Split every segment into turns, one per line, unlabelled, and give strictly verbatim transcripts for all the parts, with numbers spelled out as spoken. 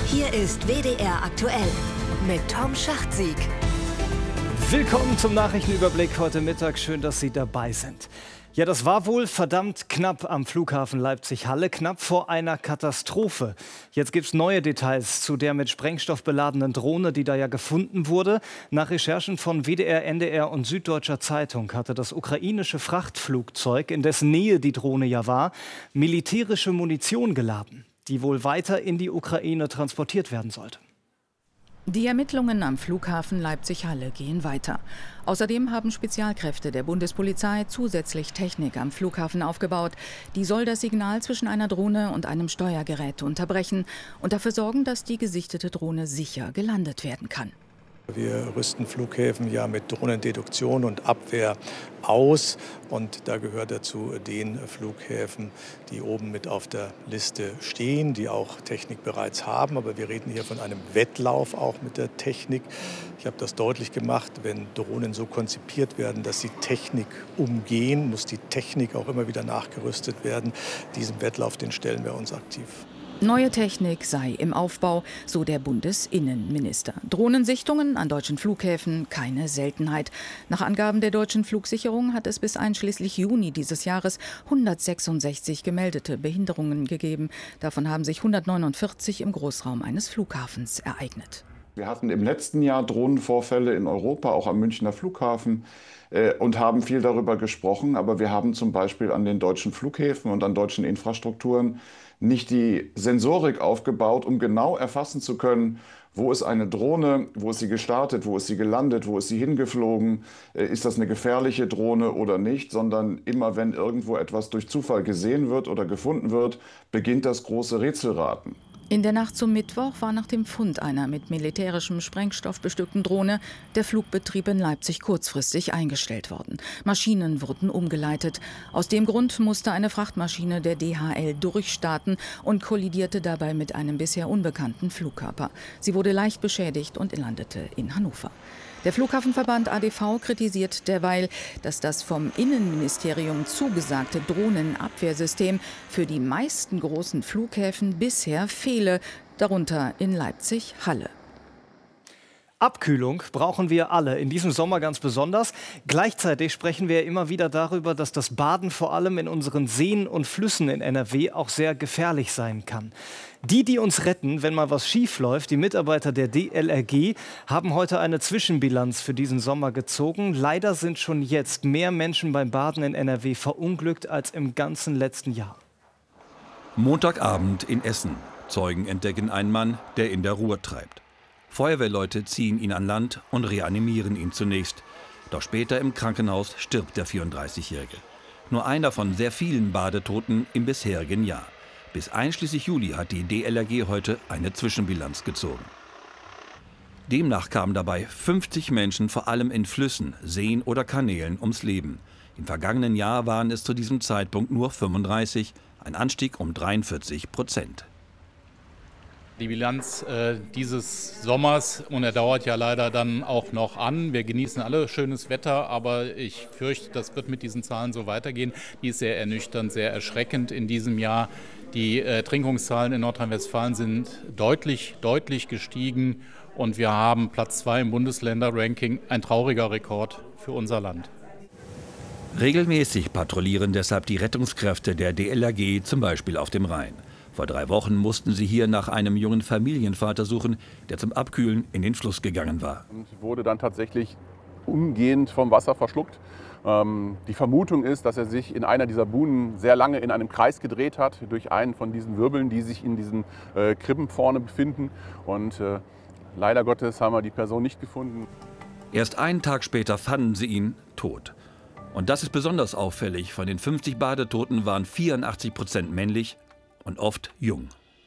Hier ist W D R aktuell mit Tom Schachtsieg.
Willkommen zum Nachrichtenüberblick heute Mittag. Schön, dass Sie dabei sind. Ja, das war wohl verdammt knapp am Flughafen Leipzig-Halle, knapp vor einer Katastrophe. Jetzt gibt es neue Details zu der mit Sprengstoff beladenen Drohne, die da ja gefunden wurde. Nach Recherchen von W D R, N D R und Süddeutscher Zeitung hatte das ukrainische Frachtflugzeug, in dessen Nähe die Drohne ja war, militärische Munition geladen, die wohl weiter in die Ukraine transportiert werden sollte.
Die Ermittlungen am Flughafen Leipzig-Halle gehen weiter. Außerdem haben Spezialkräfte der Bundespolizei zusätzlich Technik am Flughafen aufgebaut. Die soll das Signal zwischen einer Drohne und einem Steuergerät unterbrechen und dafür sorgen, dass die gesichtete Drohne sicher gelandet werden kann.
Wir rüsten Flughäfen ja mit Drohnendeduktion und Abwehr aus. Und da gehört dazu den Flughäfen, die oben mit auf der Liste stehen, die auch Technik bereits haben. Aber wir reden hier von einem Wettlauf auch mit der Technik. Ich habe das deutlich gemacht, wenn Drohnen so konzipiert werden, dass sie Technik umgehen, muss die Technik auch immer wieder nachgerüstet werden. Diesen Wettlauf, den stellen wir uns aktiv.
Neue Technik sei im Aufbau, so der Bundesinnenminister. Drohnensichtungen an deutschen Flughäfen keine Seltenheit. Nach Angaben der deutschen Flugsicherung hat es bis einschließlich Juni dieses Jahres hundertsechsundsechzig gemeldete Behinderungen gegeben. Davon haben sich hundertneunundvierzig im Großraum eines Flughafens ereignet.
Wir hatten im letzten Jahr Drohnenvorfälle in Europa, auch am Münchner Flughafen, äh, und haben viel darüber gesprochen. Aber wir haben zum Beispiel an den deutschen Flughäfen und an deutschen Infrastrukturen nicht die Sensorik aufgebaut, um genau erfassen zu können, wo ist eine Drohne, wo ist sie gestartet, wo ist sie gelandet, wo ist sie hingeflogen, äh, ist das eine gefährliche Drohne oder nicht, sondern immer wenn irgendwo etwas durch Zufall gesehen wird oder gefunden wird, beginnt das große Rätselraten.
In der Nacht zum Mittwoch war nach dem Fund einer mit militärischem Sprengstoff bestückten Drohne der Flugbetrieb in Leipzig kurzfristig eingestellt worden. Maschinen wurden umgeleitet. Aus dem Grund musste eine Frachtmaschine der D H L durchstarten und kollidierte dabei mit einem bisher unbekannten Flugkörper. Sie wurde leicht beschädigt und landete in Hannover. Der Flughafenverband A D V kritisiert derweil, dass das vom Innenministerium zugesagte Drohnenabwehrsystem für die meisten großen Flughäfen bisher fehle, darunter in Leipzig-Halle.
Abkühlung brauchen wir alle, in diesem Sommer ganz besonders. Gleichzeitig sprechen wir immer wieder darüber, dass das Baden vor allem in unseren Seen und Flüssen in N R W auch sehr gefährlich sein kann. Die, die uns retten, wenn mal was schief läuft, die Mitarbeiter der D L R G, haben heute eine Zwischenbilanz für diesen Sommer gezogen. Leider sind schon jetzt mehr Menschen beim Baden in N R W verunglückt als im ganzen letzten Jahr.
Montagabend in Essen. Zeugen entdecken einen Mann, der in der Ruhr treibt. Feuerwehrleute ziehen ihn an Land und reanimieren ihn zunächst. Doch später im Krankenhaus stirbt der vierunddreißigjährige. Nur einer von sehr vielen Badetoten im bisherigen Jahr. Bis einschließlich Juli hat die D L R G heute eine Zwischenbilanz gezogen. Demnach kamen dabei fünfzig Menschen vor allem in Flüssen, Seen oder Kanälen ums Leben. Im vergangenen Jahr waren es zu diesem Zeitpunkt nur fünfunddreißig, ein Anstieg um dreiundvierzig Prozent.
Die Bilanz äh, dieses Sommers, und er dauert ja leider dann auch noch an. Wir genießen alle schönes Wetter, aber ich fürchte, das wird mit diesen Zahlen so weitergehen. Die ist sehr ernüchternd, sehr erschreckend in diesem Jahr. Die äh, Ertrinkungszahlen in Nordrhein-Westfalen sind deutlich, deutlich gestiegen und wir haben Platz zwei im Bundesländerranking, ein trauriger Rekord für unser Land.
Regelmäßig patrouillieren deshalb die Rettungskräfte der D L R G zum Beispiel auf dem Rhein. Vor drei Wochen mussten sie hier nach einem jungen Familienvater suchen, der zum Abkühlen in den Fluss gegangen war.
Und wurde dann tatsächlich umgehend vom Wasser verschluckt. Ähm, die Vermutung ist, dass er sich in einer dieser Buhnen sehr lange in einem Kreis gedreht hat, durch einen von diesen Wirbeln, die sich in diesen äh, Krippen vorne befinden. Und äh, leider Gottes haben wir die Person nicht gefunden.
Erst einen Tag später fanden sie ihn tot. Und das ist besonders auffällig. Von den fünfzig Badetoten waren vierundachtzig Prozent männlich und oft jung.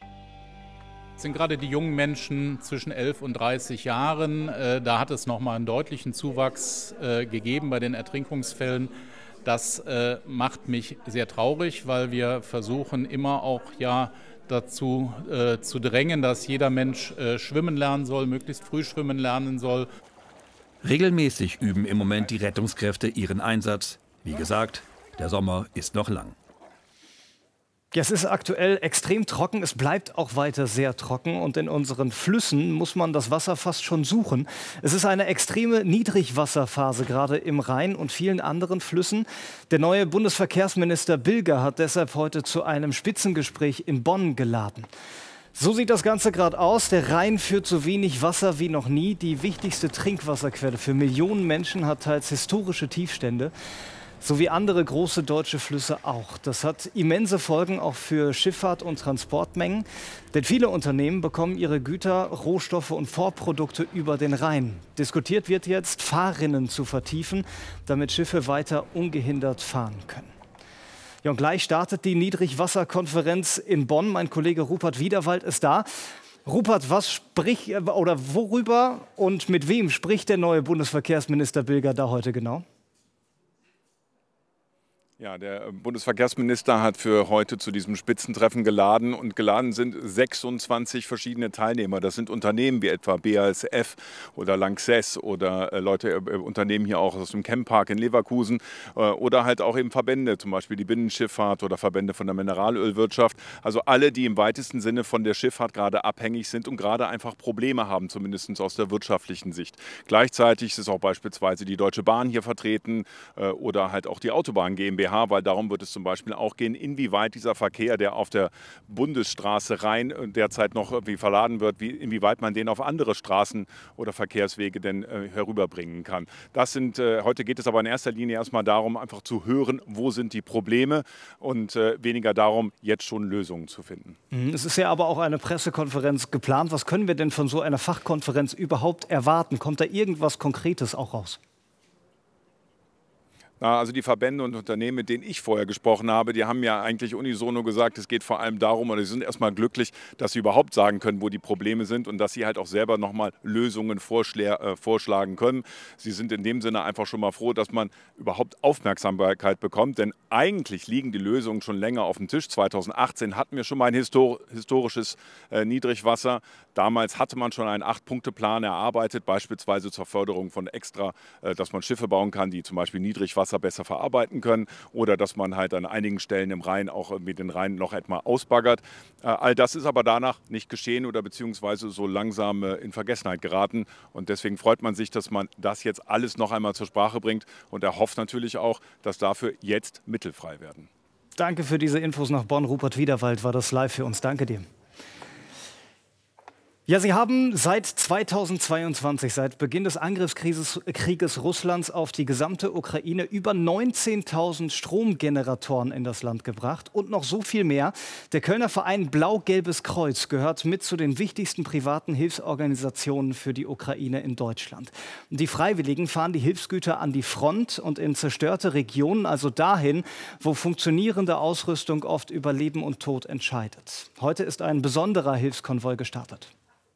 Es sind gerade die jungen Menschen zwischen elf und dreißig Jahren. Äh, da hat es nochmal einen deutlichen Zuwachs äh, gegeben bei den Ertrinkungsfällen. Das äh, macht mich sehr traurig, weil wir versuchen immer auch ja dazu äh, zu drängen, dass jeder Mensch äh, schwimmen lernen soll, möglichst früh schwimmen lernen soll.
Regelmäßig üben im Moment die Rettungskräfte ihren Einsatz. Wie gesagt, der Sommer ist noch lang.
Ja, es ist aktuell extrem trocken, es bleibt auch weiter sehr trocken und in unseren Flüssen muss man das Wasser fast schon suchen. Es ist eine extreme Niedrigwasserphase, gerade im Rhein und vielen anderen Flüssen. Der neue Bundesverkehrsminister Bilger hat deshalb heute zu einem Spitzengespräch in Bonn geladen. So sieht das Ganze gerade aus. Der Rhein führt so wenig Wasser wie noch nie. Die wichtigste Trinkwasserquelle für Millionen Menschen hat teils historische Tiefstände. So wie andere große deutsche Flüsse auch. Das hat immense Folgen auch für Schifffahrt und Transportmengen. Denn viele Unternehmen bekommen ihre Güter, Rohstoffe und Vorprodukte über den Rhein. Diskutiert wird jetzt, Fahrrinnen zu vertiefen, damit Schiffe weiter ungehindert fahren können. Ja, und gleich startet die Niedrigwasserkonferenz in Bonn. Mein Kollege Rupert Wiederwald ist da. Rupert, was spricht oder worüber und mit wem spricht der neue Bundesverkehrsminister Bilger da heute genau?
Ja, der Bundesverkehrsminister hat für heute zu diesem Spitzentreffen geladen und geladen sind sechsundzwanzig verschiedene Teilnehmer. Das sind Unternehmen wie etwa B A S F oder Lanxess oder äh, Leute, äh, Unternehmen hier auch aus dem Chempark in Leverkusen äh, oder halt auch eben Verbände, zum Beispiel die Binnenschifffahrt oder Verbände von der Mineralölwirtschaft. Also alle, die im weitesten Sinne von der Schifffahrt gerade abhängig sind und gerade einfach Probleme haben, zumindest aus der wirtschaftlichen Sicht. Gleichzeitig ist auch beispielsweise die Deutsche Bahn hier vertreten äh, oder halt auch die Autobahn GmbH. Weil darum wird es zum Beispiel auch gehen, inwieweit dieser Verkehr, der auf der Bundesstraße Rhein derzeit noch irgendwie verladen wird, wie, inwieweit man den auf andere Straßen oder Verkehrswege denn äh, herüberbringen kann. Das sind, äh, heute geht es aber in erster Linie erstmal darum, einfach zu hören, wo sind die Probleme und äh, weniger darum, jetzt schon Lösungen zu finden.
Es ist ja aber auch eine Pressekonferenz geplant. Was können wir denn von so einer Fachkonferenz überhaupt erwarten? Kommt da irgendwas Konkretes auch raus?
Also die Verbände und Unternehmen, mit denen ich vorher gesprochen habe, die haben ja eigentlich unisono gesagt, es geht vor allem darum, oder sie sind erstmal glücklich, dass sie überhaupt sagen können, wo die Probleme sind und dass sie halt auch selber nochmal Lösungen äh, vorschlagen können. Sie sind in dem Sinne einfach schon mal froh, dass man überhaupt Aufmerksamkeit bekommt, denn eigentlich liegen die Lösungen schon länger auf dem Tisch. zweitausendachtzehn hatten wir schon mal ein histor historisches äh, Niedrigwasser. Damals hatte man schon einen Acht-Punkte-Plan erarbeitet, beispielsweise zur Förderung von extra, äh, dass man Schiffe bauen kann, die zum Beispiel Niedrigwasser besser verarbeiten können oder dass man halt an einigen Stellen im Rhein auch mit den Rhein noch etwa ausbaggert. Äh, all das ist aber danach nicht geschehen oder beziehungsweise so langsam äh, in Vergessenheit geraten und deswegen freut man sich, dass man das jetzt alles noch einmal zur Sprache bringt und er hofft natürlich auch, dass dafür jetzt Mittel frei werden.
Danke für diese Infos nach Bonn. Rupert Wiederwald war das live für uns. Danke dir. Ja, Sie haben seit zweitausendzweiundzwanzig, seit Beginn des Angriffskrieges Krieges Russlands auf die gesamte Ukraine, über neunzehntausend Stromgeneratoren in das Land gebracht und noch so viel mehr. Der Kölner Verein Blau-Gelbes Kreuz gehört mit zu den wichtigsten privaten Hilfsorganisationen für die Ukraine in Deutschland. Die Freiwilligen fahren die Hilfsgüter an die Front und in zerstörte Regionen, also dahin, wo funktionierende Ausrüstung oft über Leben und Tod entscheidet. Heute ist ein besonderer Hilfskonvoi gestartet.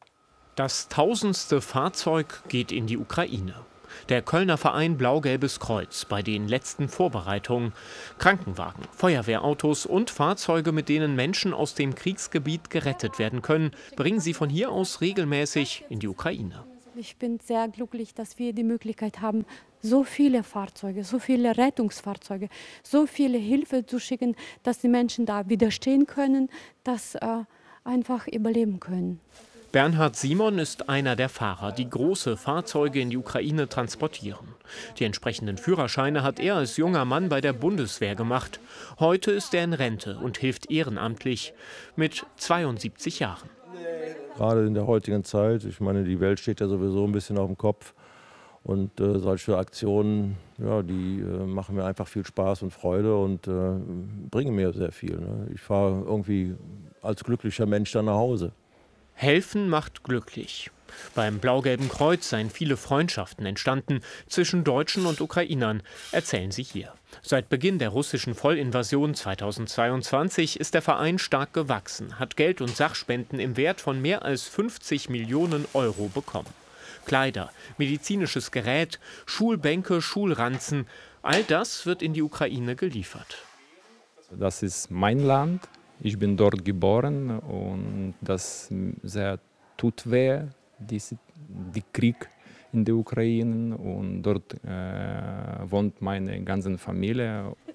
Das tausendste Fahrzeug geht in die Ukraine. Der Kölner Verein Blau-Gelbes Kreuz bei den letzten Vorbereitungen. Krankenwagen, Feuerwehrautos und Fahrzeuge, mit denen Menschen aus dem Kriegsgebiet gerettet werden können, bringen sie von hier aus regelmäßig in die Ukraine.
Ich bin sehr glücklich, dass wir die Möglichkeit haben, so viele Fahrzeuge, so viele Rettungsfahrzeuge, so viele Hilfe zu schicken, dass die Menschen da widerstehen können, dass äh, einfach überleben können.
Bernhard Simon ist einer der Fahrer, die große Fahrzeuge in die Ukraine transportieren. Die entsprechenden Führerscheine hat er als junger Mann bei der Bundeswehr gemacht. Heute ist er in Rente und hilft ehrenamtlich mit zweiundsiebzig Jahren.
Gerade in der heutigen Zeit, ich meine, die Welt steht ja sowieso ein bisschen auf dem Kopf. Und äh, solche Aktionen, ja, die äh, machen mir einfach viel Spaß und Freude und äh, bringen mir sehr viel. Ne? Ich fahre irgendwie als glücklicher Mensch dann nach Hause.
Helfen macht glücklich. Beim Blau-Gelben Kreuz seien viele Freundschaften entstanden zwischen Deutschen und Ukrainern, erzählen sie hier. Seit Beginn der russischen Vollinvasion zweitausendzweiundzwanzig ist der Verein stark gewachsen, hat Geld- und Sachspenden im Wert von mehr als fünfzig Millionen Euro bekommen. Kleider, medizinisches Gerät, Schulbänke, Schulranzen, all das wird in die Ukraine geliefert.
Das ist mein Land. Ich bin dort geboren und das sehr tut weh, diese, die Krieg in der Ukraine und dort äh, wohnt meine ganze Familie.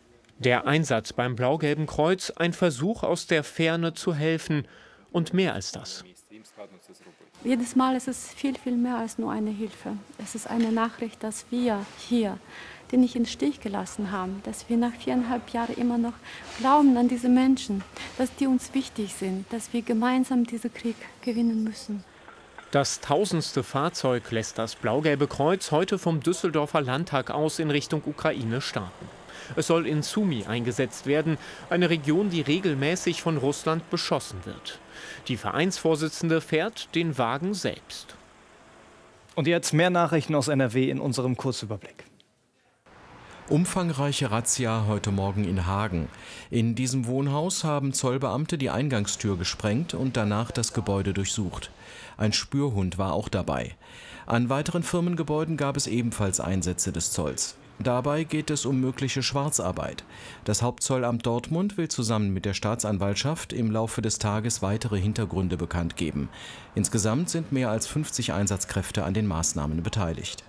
Der Einsatz beim Blau-Gelben Kreuz, ein Versuch aus der Ferne zu helfen und mehr als das.
Jedes Mal ist es viel, viel mehr als nur eine Hilfe. Es ist eine Nachricht, dass wir hier die nicht in den Stich gelassen haben, dass wir nach viereinhalb Jahren immer noch glauben an diese Menschen, dass die uns wichtig sind, dass wir gemeinsam diesen Krieg gewinnen müssen.
Das tausendste Fahrzeug lässt das Blau-Gelbe Kreuz heute vom Düsseldorfer Landtag aus in Richtung Ukraine starten. Es soll in Sumy eingesetzt werden, eine Region, die regelmäßig von Russland beschossen wird. Die Vereinsvorsitzende fährt den Wagen selbst.
Und jetzt mehr Nachrichten aus N R W in unserem Kurzüberblick.
Umfangreiche Razzia heute Morgen in Hagen. In diesem Wohnhaus haben Zollbeamte die Eingangstür gesprengt und danach das Gebäude durchsucht. Ein Spürhund war auch dabei. An weiteren Firmengebäuden gab es ebenfalls Einsätze des Zolls. Dabei geht es um mögliche Schwarzarbeit. Das Hauptzollamt Dortmund will zusammen mit der Staatsanwaltschaft im Laufe des Tages weitere Hintergründe bekannt geben. Insgesamt sind mehr als fünfzig Einsatzkräfte an den Maßnahmen beteiligt.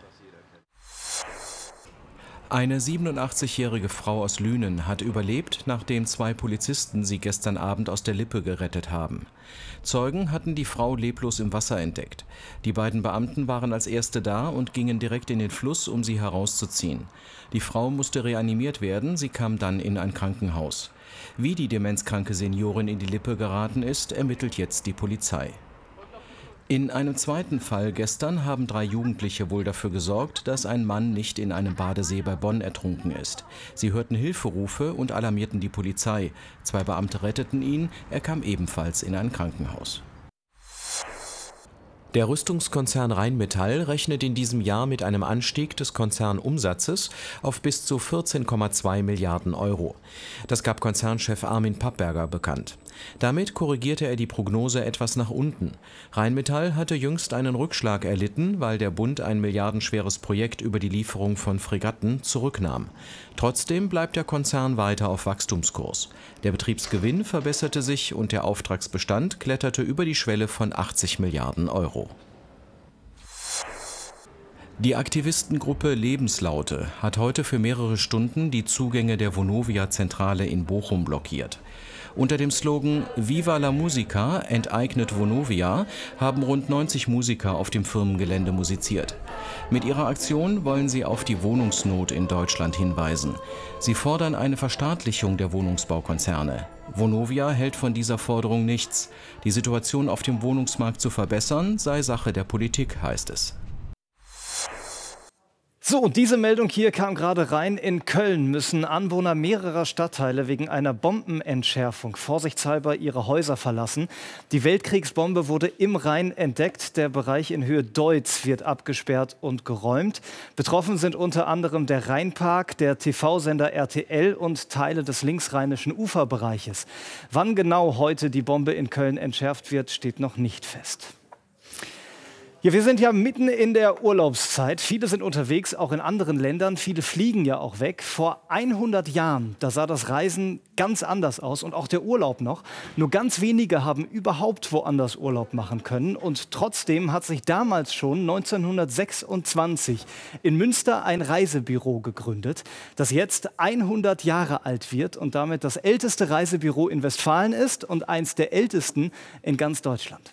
Eine siebenundachtzigjährige Frau aus Lünen hat überlebt, nachdem zwei Polizisten sie gestern Abend aus der Lippe gerettet haben. Zeugen hatten die Frau leblos im Wasser entdeckt. Die beiden Beamten waren als Erste da und gingen direkt in den Fluss, um sie herauszuziehen. Die Frau musste reanimiert werden, sie kam dann in ein Krankenhaus. Wie die demenzkranke Seniorin in die Lippe geraten ist, ermittelt jetzt die Polizei. In einem zweiten Fall gestern haben drei Jugendliche wohl dafür gesorgt, dass ein Mann nicht in einem Badesee bei Bonn ertrunken ist. Sie hörten Hilferufe und alarmierten die Polizei. Zwei Beamte retteten ihn, er kam ebenfalls in ein Krankenhaus. Der Rüstungskonzern Rheinmetall rechnet in diesem Jahr mit einem Anstieg des Konzernumsatzes auf bis zu vierzehn Komma zwei Milliarden Euro. Das gab Konzernchef Armin Pappberger bekannt. Damit korrigierte er die Prognose etwas nach unten. Rheinmetall hatte jüngst einen Rückschlag erlitten, weil der Bund ein milliardenschweres Projekt über die Lieferung von Fregatten zurücknahm. Trotzdem bleibt der Konzern weiter auf Wachstumskurs. Der Betriebsgewinn verbesserte sich und der Auftragsbestand kletterte über die Schwelle von achtzig Milliarden Euro. Die Aktivistengruppe Lebenslaute hat heute für mehrere Stunden die Zugänge der Vonovia-Zentrale in Bochum blockiert. Unter dem Slogan Viva la Musica, enteignet Vonovia, haben rund neunzig Musiker auf dem Firmengelände musiziert. Mit ihrer Aktion wollen sie auf die Wohnungsnot in Deutschland hinweisen. Sie fordern eine Verstaatlichung der Wohnungsbaukonzerne. Vonovia hält von dieser Forderung nichts. Die Situation auf dem Wohnungsmarkt zu verbessern, sei Sache der Politik, heißt es.
So, und diese Meldung hier kam gerade rein. In Köln müssen Anwohner mehrerer Stadtteile wegen einer Bombenentschärfung vorsichtshalber ihre Häuser verlassen. Die Weltkriegsbombe wurde im Rhein entdeckt. Der Bereich in Höhe Deutz wird abgesperrt und geräumt. Betroffen sind unter anderem der Rheinpark, der T V-Sender R T L und Teile des linksrheinischen Uferbereiches. Wann genau heute die Bombe in Köln entschärft wird, steht noch nicht fest. Ja, wir sind ja mitten in der Urlaubszeit. Viele sind unterwegs, auch in anderen Ländern. Viele fliegen ja auch weg. Vor hundert Jahren, da sah das Reisen ganz anders aus und auch der Urlaub noch. Nur ganz wenige haben überhaupt woanders Urlaub machen können. Und trotzdem hat sich damals schon neunzehnhundertsechsundzwanzig in Münster ein Reisebüro gegründet, das jetzt hundert Jahre alt wird und damit das älteste Reisebüro in Westfalen ist und eins der ältesten in ganz Deutschland.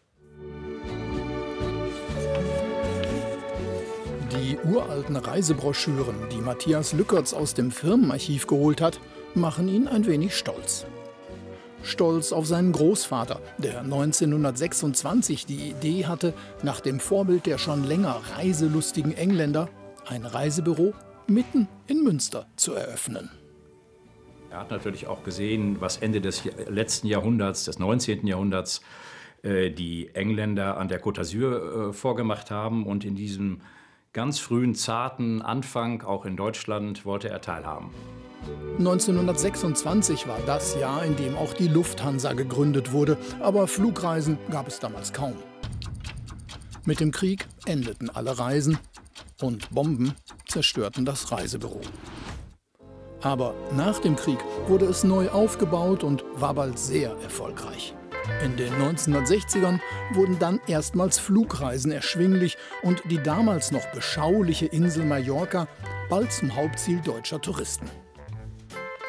Die uralten Reisebroschüren, die Matthias Lückertz aus dem Firmenarchiv geholt hat, machen ihn ein wenig stolz. Stolz auf seinen Großvater, der neunzehnhundertsechsundzwanzig die Idee hatte, nach dem Vorbild der schon länger reiselustigen Engländer ein Reisebüro mitten in Münster zu eröffnen.
Er hat natürlich auch gesehen, was Ende des letzten Jahrhunderts, des neunzehnten Jahrhunderts, die Engländer an der Côte d'Azur vorgemacht haben, und in diesem ganz frühen, zarten Anfang, auch in Deutschland, wollte er teilhaben.
neunzehnhundertsechsundzwanzig war das Jahr, in dem auch die Lufthansa gegründet wurde, aber Flugreisen gab es damals kaum. Mit dem Krieg endeten alle Reisen und Bomben zerstörten das Reisebüro. Aber nach dem Krieg wurde es neu aufgebaut und war bald sehr erfolgreich. In den neunzehnhundertsechzigern wurden dann erstmals Flugreisen erschwinglich und die damals noch beschauliche Insel Mallorca bald zum Hauptziel deutscher Touristen.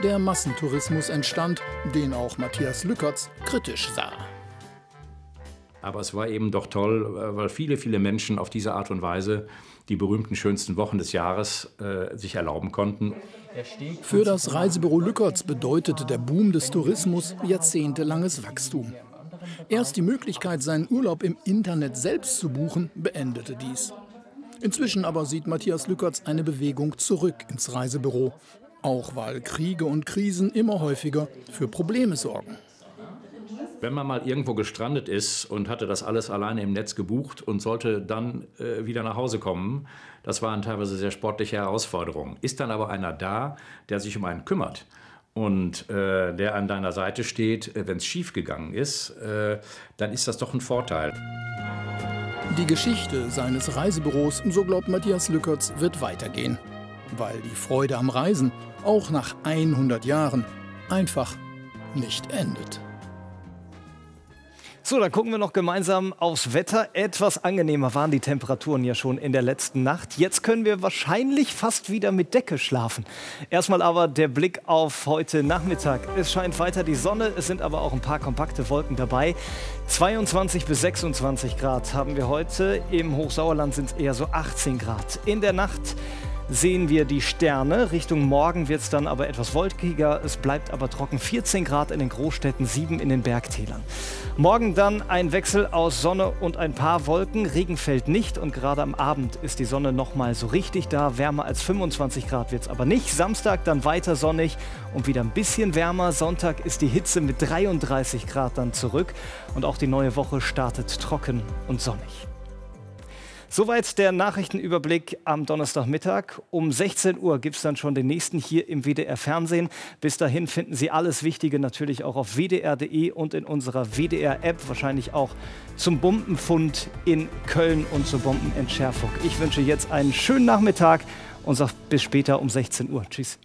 der Massentourismus entstand, den auch Matthias Lückertz kritisch sah.
Aber es war eben doch toll, weil viele, viele Menschen auf diese Art und Weise die berühmten schönsten Wochen des Jahres äh, sich erlauben konnten.
Für das Reisebüro Lückertz bedeutete der Boom des Tourismus jahrzehntelanges Wachstum. Erst die Möglichkeit, seinen Urlaub im Internet selbst zu buchen, beendete dies. Inzwischen aber sieht Matthias Lückertz eine Bewegung zurück ins Reisebüro. Auch weil Kriege und Krisen immer häufiger für Probleme sorgen.
Wenn man mal irgendwo gestrandet ist und hatte das alles alleine im Netz gebucht und sollte dann äh, wieder nach Hause kommen, das waren teilweise sehr sportliche Herausforderungen. Ist dann aber einer da, der sich um einen kümmert und äh, der an deiner Seite steht, äh, wenn es schief gegangen ist, äh, dann ist das doch ein Vorteil.
Die Geschichte seines Reisebüros, so glaubt Matthias Lückertz, wird weitergehen. Weil die Freude am Reisen auch nach hundert Jahren einfach nicht endet.
So, dann gucken wir noch gemeinsam aufs Wetter. Etwas angenehmer waren die Temperaturen ja schon in der letzten Nacht. Jetzt können wir wahrscheinlich fast wieder mit Decke schlafen. Erstmal aber der Blick auf heute Nachmittag. Es scheint weiter die Sonne, es sind aber auch ein paar kompakte Wolken dabei. zweiundzwanzig bis sechsundzwanzig Grad haben wir heute. Im Hochsauerland sind es eher so achtzehn Grad. In der Nacht sehen wir die Sterne. Richtung Morgen wird es dann aber etwas wolkiger. Es bleibt aber trocken. vierzehn Grad in den Großstädten, sieben in den Bergtälern. Morgen dann ein Wechsel aus Sonne und ein paar Wolken. Regen fällt nicht und gerade am Abend ist die Sonne noch mal so richtig da. Wärmer als fünfundzwanzig Grad wird es aber nicht. Samstag dann weiter sonnig und wieder ein bisschen wärmer. Sonntag ist die Hitze mit dreiunddreißig Grad dann zurück. Und auch die neue Woche startet trocken und sonnig. Soweit der Nachrichtenüberblick am Donnerstagmittag. Um sechzehn Uhr gibt es dann schon den nächsten hier im W D R-Fernsehen. Bis dahin finden Sie alles Wichtige natürlich auch auf w d r punkt d e und in unserer W D R-App. Wahrscheinlich auch zum Bombenfund in Köln und zur Bombenentschärfung. Ich wünsche jetzt einen schönen Nachmittag und sage bis später um sechzehn Uhr. Tschüss.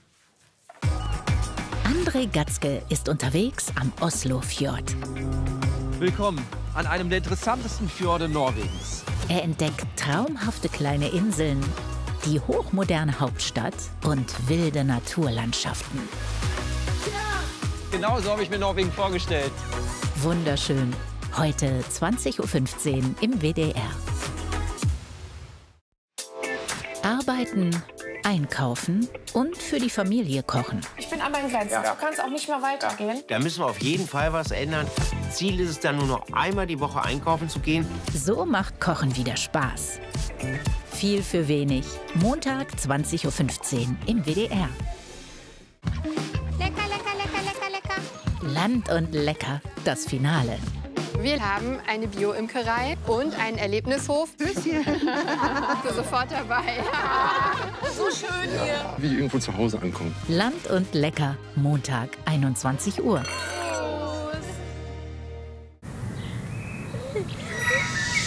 André Gatzke ist unterwegs am Oslofjord.
Willkommen an einem der interessantesten Fjorde Norwegens.
Er entdeckt traumhafte kleine Inseln, die hochmoderne Hauptstadt und wilde Naturlandschaften.
Genau so habe ich mir Norwegen vorgestellt.
Wunderschön. Heute zwanzig Uhr fünfzehn im W D R. Arbeiten, einkaufen und für die Familie kochen.
Ich bin an meinen Grenzen. Ja. Du kannst auch nicht mehr weitergehen.
Da müssen wir auf jeden Fall was ändern. Ziel ist es dann nur noch einmal die Woche einkaufen zu gehen.
So macht Kochen wieder Spaß. Viel für wenig. Montag zwanzig Uhr fünfzehn im W D R.
Lecker, lecker, lecker, lecker, lecker.
Land und lecker, das Finale.
Wir haben eine Bio-Imkerei und einen Erlebnishof. Höschen. Du sofort dabei. So schön hier.
Wie irgendwo zu Hause ankommen.
Land und lecker, Montag einundzwanzig Uhr.